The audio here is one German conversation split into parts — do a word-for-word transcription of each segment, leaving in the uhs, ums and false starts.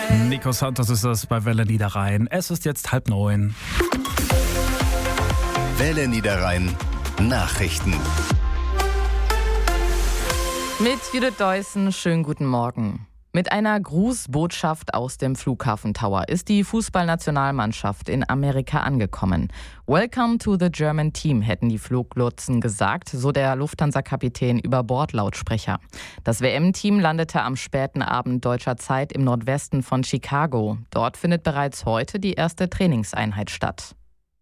Nico Santos ist das bei Welle Niederrhein. Es ist jetzt halb neun. Welle Niederrhein Nachrichten. Mit Judith Deussen, schönen guten Morgen. Mit einer Grußbotschaft aus dem Flughafen Tower ist die Fußballnationalmannschaft in Amerika angekommen. Welcome to the German Team, hätten die Fluglotsen gesagt, so der Lufthansa-Kapitän über Bordlautsprecher. Das W M-Team landete am späten Abend deutscher Zeit im Nordwesten von Chicago. Dort findet bereits heute die erste Trainingseinheit statt.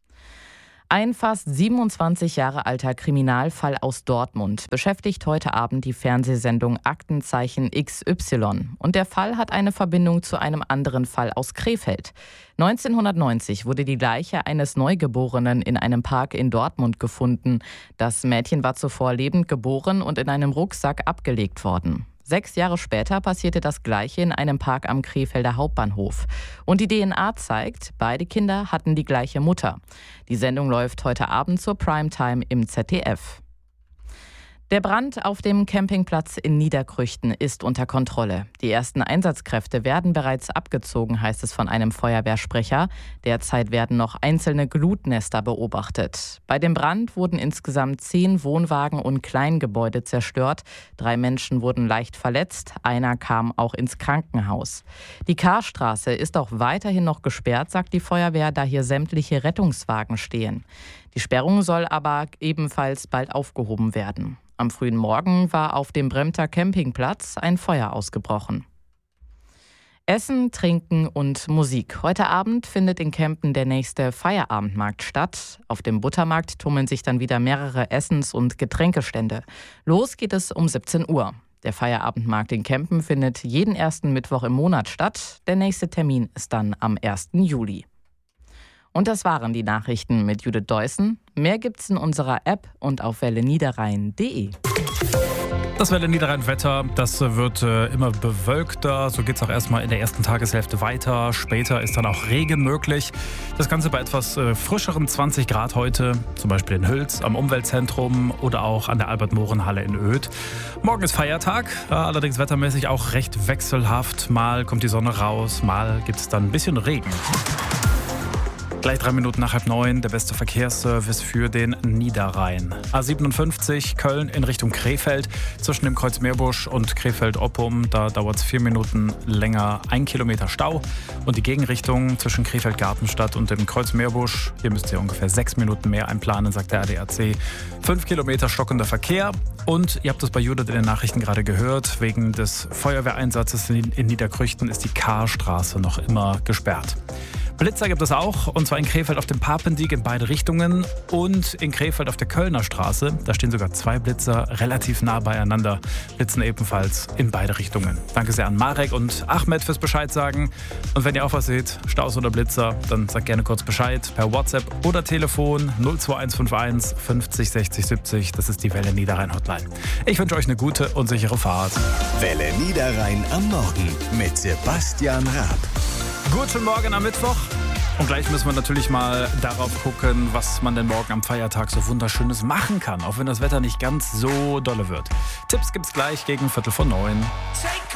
Ein fast siebenundzwanzig Jahre alter Kriminalfall aus Dortmund beschäftigt heute Abend die Fernsehsendung Aktenzeichen X Y. Und der Fall hat eine Verbindung zu einem anderen Fall aus Krefeld. neunzehnhundertneunzig wurde die Leiche eines Neugeborenen in einem Park in Dortmund gefunden. Das Mädchen war zuvor lebend geboren und in einem Rucksack abgelegt worden. Sechs Jahre später passierte das Gleiche in einem Park am Krefelder Hauptbahnhof. Und die D N A zeigt, beide Kinder hatten die gleiche Mutter. Die Sendung läuft heute Abend zur Primetime im Z D F. Der Brand auf dem Campingplatz in Niederkrüchten ist unter Kontrolle. Die ersten Einsatzkräfte werden bereits abgezogen, heißt es von einem Feuerwehrsprecher. Derzeit werden noch einzelne Glutnester beobachtet. Bei dem Brand wurden insgesamt zehn Wohnwagen und Kleingebäude zerstört. Drei Menschen wurden leicht verletzt, einer kam auch ins Krankenhaus. Die Karstraße ist auch weiterhin noch gesperrt, sagt die Feuerwehr, da hier sämtliche Rettungswagen stehen. Die Sperrung soll aber ebenfalls bald aufgehoben werden. Am frühen Morgen war auf dem Bremter Campingplatz ein Feuer ausgebrochen. Essen, Trinken und Musik. Heute Abend findet in Kempen der nächste Feierabendmarkt statt. Auf dem Buttermarkt tummeln sich dann wieder mehrere Essens- und Getränkestände. Los geht es um siebzehn Uhr. Der Feierabendmarkt in Kempen findet jeden ersten Mittwoch im Monat statt. Der nächste Termin ist dann am ersten Juli. Und das waren die Nachrichten mit Judith Deussen. Mehr gibt's in unserer App und auf welle niederrhein punkt de. Das Welle Niederrhein-Wetter, das wird äh, immer bewölkter. So geht es auch erstmal in der ersten Tageshälfte weiter. Später ist dann auch Regen möglich. Das Ganze bei etwas äh, frischeren zwanzig Grad heute, zum Beispiel in Hüls am Umweltzentrum oder auch an der Albert-Mohren-Halle in Oedt. Morgen ist Feiertag, äh, allerdings wettermäßig auch recht wechselhaft. Mal kommt die Sonne raus, mal gibt es dann ein bisschen Regen. Gleich drei Minuten nach halb neun, der beste Verkehrsservice für den Niederrhein. A siebenundfünfzig, Köln in Richtung Krefeld. Zwischen dem Kreuz Meerbusch und Krefeld-Oppum, da dauert es vier Minuten länger, ein Kilometer Stau. Und die Gegenrichtung zwischen Krefeld-Gartenstadt und dem Kreuz Meerbusch, hier müsst ihr ungefähr sechs Minuten mehr einplanen, sagt der A D A C. Fünf Kilometer stockender Verkehr. Und ihr habt es bei Judith in den Nachrichten gerade gehört, wegen des Feuerwehreinsatzes in Niederkrüchten ist die Karstraße noch immer gesperrt. Blitzer gibt es auch, und zwar in Krefeld auf dem Papendiek in beide Richtungen und in Krefeld auf der Kölner Straße. Da stehen sogar zwei Blitzer relativ nah beieinander, blitzen ebenfalls in beide Richtungen. Danke sehr an Marek und Ahmed fürs Bescheid sagen. Und wenn ihr auch was seht, Staus oder Blitzer, dann sagt gerne kurz Bescheid per WhatsApp oder Telefon null zwei eins fünf eins fünfzig sechzig siebzig. Das ist die Welle Niederrhein Hotline. Ich wünsche euch eine gute und sichere Fahrt. Welle Niederrhein am Morgen mit Sebastian Raab. Guten Morgen am Mittwoch. Und gleich müssen wir natürlich mal darauf gucken, was man denn morgen am Feiertag so Wunderschönes machen kann, auch wenn das Wetter nicht ganz so dolle wird. Tipps gibt's gleich gegen Viertel vor neun.